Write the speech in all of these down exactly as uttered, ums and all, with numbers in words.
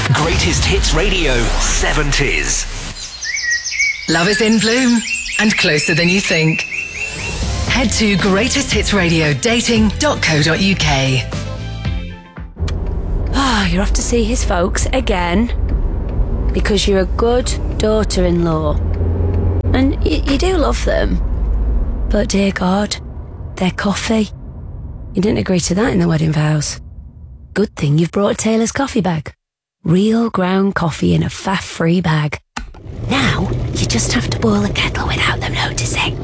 Greatest Hits Radio seventies. Love is in bloom and closer than you think. Head to greatest hits radio dating dot co dot uk. Ah, oh, you're off to see his folks again because you're a good daughter-in-law. And y- you do love them. But dear God, their coffee. You didn't agree to that in the wedding vows. Good thing you've brought a Taylor's coffee bag. Real ground coffee in a faff-free bag. Now, you just have to boil the kettle without them noticing.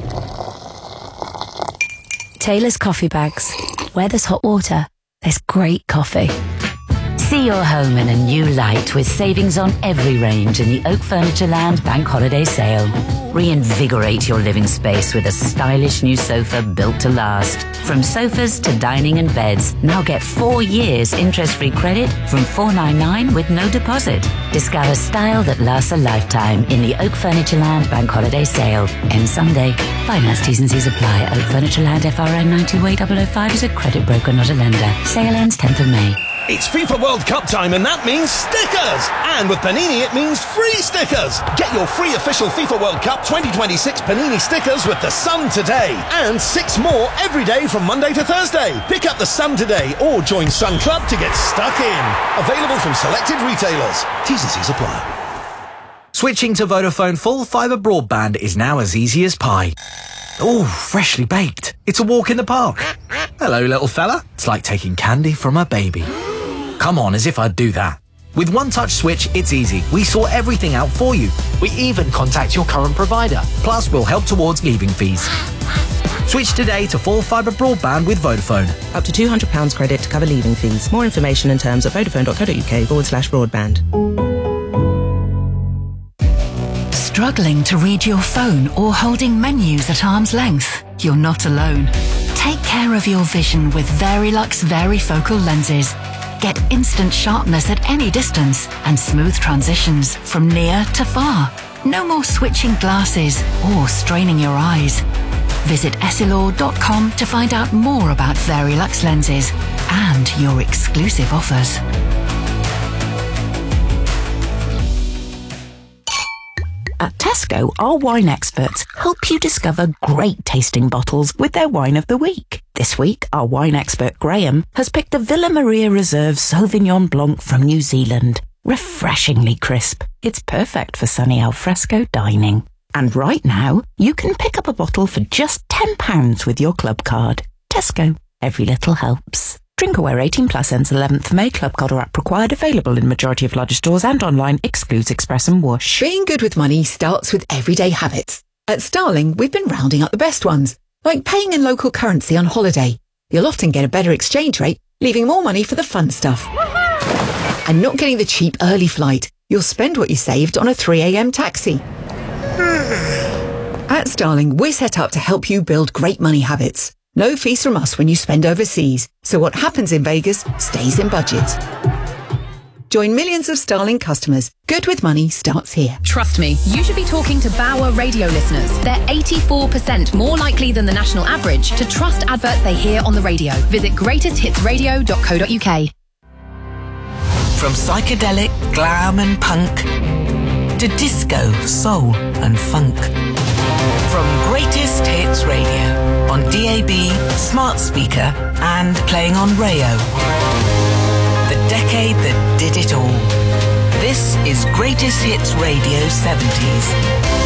Taylor's coffee bags. Where there's hot water, there's great coffee. See your home in a new light with savings on every range in the Oak Furniture Land Bank Holiday Sale. Reinvigorate your living space with a stylish new sofa built to last. From sofas to dining and beds, now get four years interest-free credit from four ninety-nine with no deposit. Discover style that lasts a lifetime in the Oak Furniture Land Bank Holiday Sale. Ends Sunday. Finance T's and C's apply. Oak Furniture Land F R N ninety way double oh five is a credit broker, not a lender. Sale ends tenth of May. It's FIFA World Cup time and that means stickers! And with Panini it means free stickers! Get your free official FIFA World Cup twenty twenty-six Panini stickers with The Sun today. And six more every day from Monday to Thursday. Pick up The Sun today or join Sun Club to get stuck in. Available from selected retailers. T's and C's apply. Switching to Vodafone full fibre broadband is now as easy as pie. Oh, freshly baked. It's a walk in the park. Hello, little fella. It's like taking candy from a baby. Come on, as if I'd do that. With One Touch Switch, it's easy. We sort everything out for you. We even contact your current provider. Plus, we'll help towards leaving fees. Switch today to full fibre broadband with Vodafone. Up to two hundred pounds credit to cover leaving fees. More information and terms at vodafone dot co dot uk forward slash broadband. Struggling to read your phone or holding menus at arm's length? You're not alone. Take care of your vision with Verilux Varifocal lenses. Get instant sharpness at any distance and smooth transitions from near to far. No more switching glasses or straining your eyes. Visit essilor dot com to find out more about Verilux lenses and your exclusive offers. At Tesco, our wine experts help you discover great tasting bottles with their wine of the week. This week, our wine expert Graham has picked the Villa Maria Reserve Sauvignon Blanc from New Zealand. Refreshingly crisp. It's perfect for sunny alfresco dining. And right now, you can pick up a bottle for just ten pounds with your club card. Tesco. Every little helps. Drinkaware eighteen plus ends eleventh of May. Club card or app required. Available in majority of larger stores and online. Excludes Express and Whoosh. Being good with money starts with everyday habits. At Starling, we've been rounding up the best ones, like paying in local currency on holiday. You'll often get a better exchange rate, leaving more money for the fun stuff. And not getting the cheap early flight. You'll spend what you saved on a three a.m. taxi. At Starling, we're set up to help you build great money habits. No fees from us when you spend overseas, so what happens in Vegas stays in budget. Join millions of Starling customers. Good with money starts here. Trust me, you should be talking to Bauer radio listeners. They're eighty-four percent more likely than the national average to trust adverts they hear on the radio. Visit greatest hits radio dot co dot uk. From psychedelic, glam and punk to disco, soul and funk. From Greatest Hits Radio on D A B, smart speaker and playing on Rayo. The decade that did it all. This is Greatest Hits Radio seventies.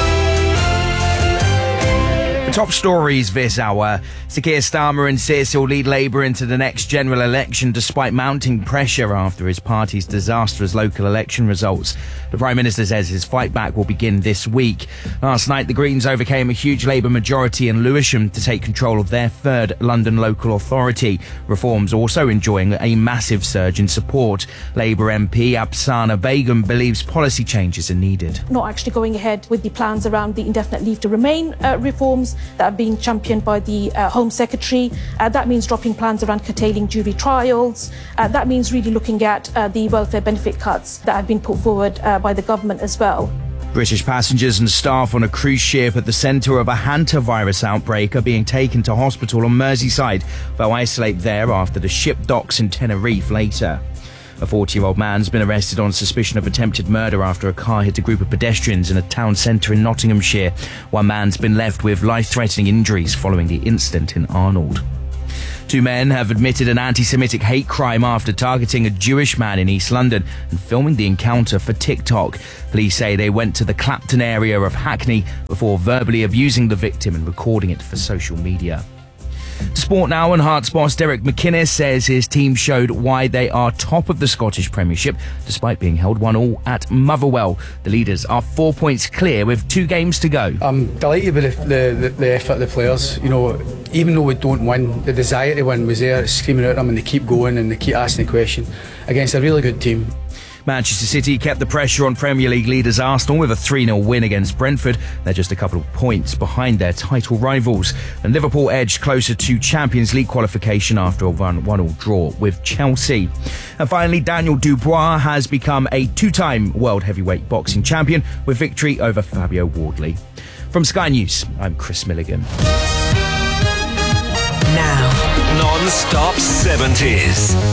Top stories this hour. Sir Keir Starmer insists he'll lead Labour into the next general election despite mounting pressure after his party's disastrous local election results. The Prime Minister says his fight back will begin this week. Last night, the Greens overcame a huge Labour majority in Lewisham to take control of their third London local authority. Reform's also enjoying a massive surge in support. Labour M P Apsana Begum believes policy changes are needed. Not actually going ahead with the plans around the indefinite leave to remain uh, reforms that are being championed by the uh, Home Secretary. Uh, that means dropping plans around curtailing jury trials. Uh, that means really looking at uh, the welfare benefit cuts that have been put forward uh, by the government as well. British passengers and staff on a cruise ship at the centre of a hantavirus outbreak are being taken to hospital on Merseyside. They'll isolate there after the ship docks in Tenerife later. A forty-year-old man's been arrested on suspicion of attempted murder after a car hit a group of pedestrians in a town centre in Nottinghamshire. One man's been left with life-threatening injuries following the incident in Arnold. Two men have admitted an anti-Semitic hate crime after targeting a Jewish man in East London and filming the encounter for TikTok. Police say they went to the Clapton area of Hackney before verbally abusing the victim and recording it for social media. Sport now, and Hearts boss Derek McInnes says his team showed why they are top of the Scottish Premiership despite being held one all at Motherwell. The leaders are four points clear with two games to go. I'm delighted with the, the, the effort of the players. You know, even though we don't win, the desire to win was there, screaming at them, and they keep going and they keep asking the question against a really good team. Manchester City kept the pressure on Premier League leaders Arsenal with a three nil win against Brentford. They're just a couple of points behind their title rivals. And Liverpool edged closer to Champions League qualification after a one all draw with Chelsea. And finally, Daniel Dubois has become a two-time world heavyweight boxing champion with victory over Fabio Wardley. From Sky News, I'm Chris Milligan. Now, non-stop seventies.